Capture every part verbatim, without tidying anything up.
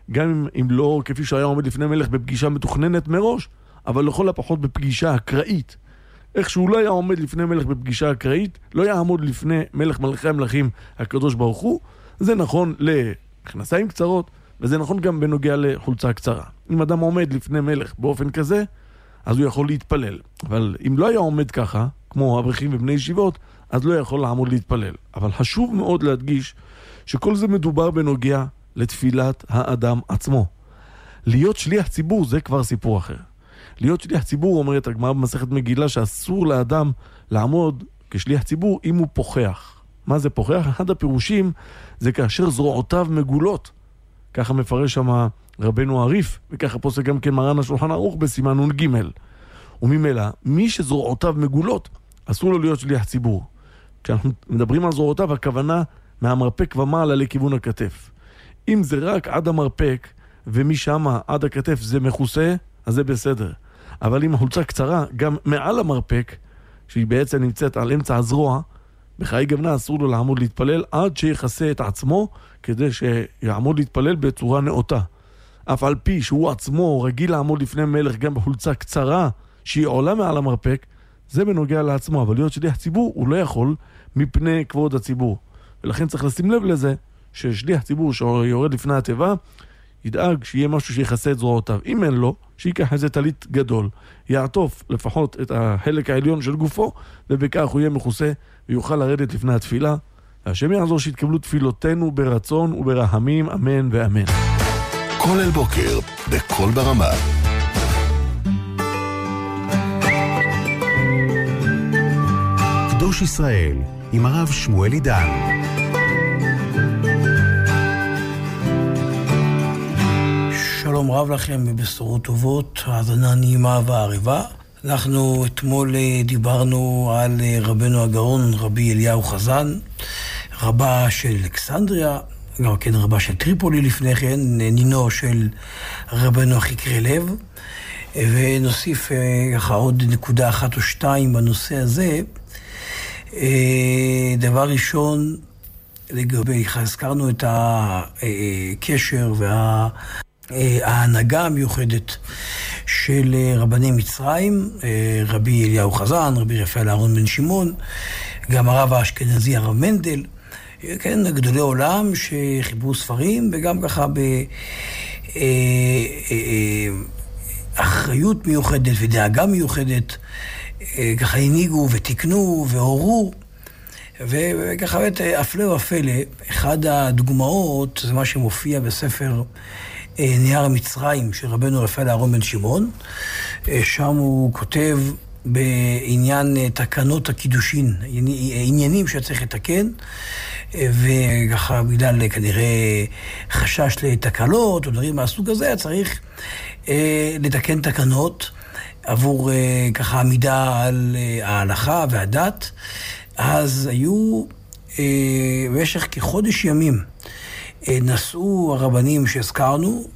גם אם, אם לא כפי שהיה עומד לפני מלך בפגישה מתוכננת מראש, אבל לכל הפחות בפגישה אקראית. איך שהוא לא היה עומד לפני מלך בפגישה אקראית, לא יעמוד לפני מלך מלכי המלכים הקדוש ברוך הוא. זה נכון למכנסיים קצרות, וזה נכון גם בנוגע לחולצה קצרה. אם אדם עומד לפני מלך באופן כזה, אז הוא יכול להתפלל. אבל אם לא היה עומד ככה, כמו אברכים ובני ישיבות, אז לא יכול לעמוד להתפלל. אבל חשוב מאוד להדגיש שכל זה מדובר בנוגע לתפילת האדם עצמו. להיות שליח ציבור זה כבר סיפור אחר. להיות שליח ציבור, אומרת הגמרא במסכת מגילה, שאסור לאדם לעמוד כשליח ציבור אם הוא פוחח. מה זה פוחח? אחד הפירושים זה כאשר זרועותיו מגולות. ככה מפרש שם רבנו עריף, וככה פוסק גם כן מרן השולחן ערוך בסימן נון ג'. וממילא, מי שזרועותיו מגולות, אסור לו להיות שליח ציבור. כשאנחנו מדברים על זרועותיו, הכוונה מהמרפק ומעלה לכיוון הכתף. אם זה רק עד המרפק, ומשם עד הכתף זה מכוסה, אז זה בסדר. אבל אם החולצה קצרה, גם מעל המרפק, שהיא בעצם נמצאת על אמצע הזרוע, בחיי גמנה אסור לו לעמוד להתפלל עד שיחסה את עצמו, כדי שיעמוד להתפלל בצורה נאותה. אף על פי שהוא עצמו רגיל לעמוד לפני מלך גם בחולצה קצרה, שהיא עולה מעל המרפק, זה בנוגע לעצמו, אבל להיות שליח ציבור הוא לא יכול מפני כבוד הציבור. ולכן צריך לשים לב לזה, ששליח ציבור שיורד לפני התיבה, ידאג שיהיה משהו שיחסה את זרועותיו. אם אין לו, שיקח איזה טלית גדול, יעטוף לפחות את החלק העליון של גופו, ובכך הוא יהיה מכוסה ויוכל לרדת לפני התפילה. והשם יעזור שיתקבלו תפילותינו ברצון וברחמים, אמן ואמן. כל אל בוקר, בכל ברמה. קדוש ישראל, עם הרב שמואל עידן. שלום רב לכם ובשורות טובות, האזנה נעימה ועריבה. אנחנו אתמול דיברנו על רבנו הגאון, רבי אליהו חזן, רבה של אלכסנדריה, גם כן רבה של טריפולי לפני כן, נינו של רבנו חקרי לב, ונוסיף ככה עוד נקודה אחת או שתיים בנושא הזה. דבר ראשון, לגבי, הזכרנו את הקשר וה... ההנהגה המיוחדת של רבני מצרים, רבי אליהו חזן, רבי רפאל אהרון בן שמעון, גם הרב האשכנזי הרב מנדל, כן, גדולי עולם שחיברו ספרים, וגם ככה באחריות מיוחדת ודאגה מיוחדת, ככה הנהיגו ותקנו והורו, וככה הפלא ופלא, אחד הדוגמאות זה מה שמופיע בספר נייר מצרים של רבנו רפאל אהרון בן שמעון. שם הוא כותב בעניין תקנות הקידושין, עניינים שצריך לתקן, וככה בגלל כנראה חשש לתקלות או דברים מהסוג הזה, צריך לתקן תקנות עבור ככה עמידה על ההלכה והדת. אז היו במשך כחודש ימים נסעו הרבנים שהזכרנו,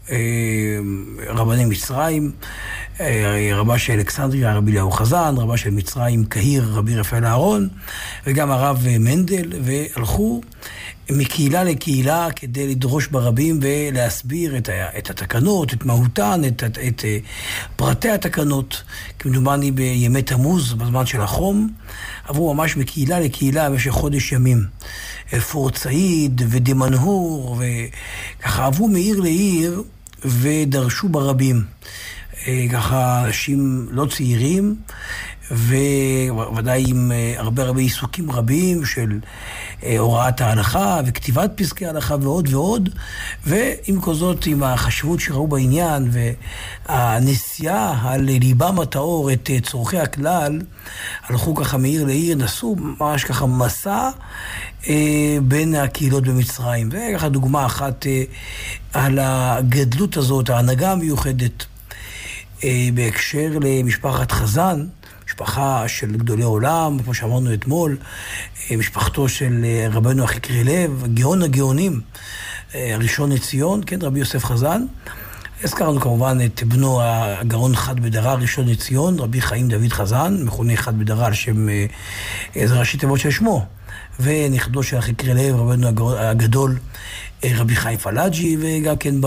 רבני מצרים, רבה של אלכסנדריה, רבי אליהו חזן, רבה של מצרים, קהיר, רבי רפאל אהרון, וגם הרב מנדל, והלכו מקהילה לקהילה כדי לדרוש ברבים ולהסביר את, את התקנות, את מהותן, את, את, את פרטי התקנות. כמדומני בימי תמוז, בזמן של החום, עברו ממש מקהילה לקהילה במשך חודש ימים. פורצאיד ודמנהור, וככה עברו מעיר לעיר ודרשו ברבים. ככה אנשים לא צעירים, וודאי עם הרבה הרבה עיסוקים רבים של הוראת ההלכה וכתיבת פסקי ההלכה ועוד ועוד, ועם כל זאת, עם החשיבות שראו בעניין והנסיעה על ליבם הטהור את צורכי הכלל, הלכו ככה מעיר לעיר, נסעו ממש ככה מסע בין הקהילות במצרים. וככה דוגמה אחת על הגדלות הזאת, ההנהגה המיוחדת בהקשר למשפחת חזן, משפחה של גדולי עולם, כמו שאמרנו אתמול, משפחתו של רבנו חקרי לב, גאון הגאונים, הראשון לציון, כן, רבי יוסף חזן. הזכרנו כמובן את בנו הגאון חד בדרה, ראשון לציון, רבי חיים דוד חזן, מכונה חד בדרה על שם, זה ראשי תיבות של שמו, ונכדו של חקרי לב, רבנו הגדול, רבי חיים פלאג'י, וגם כן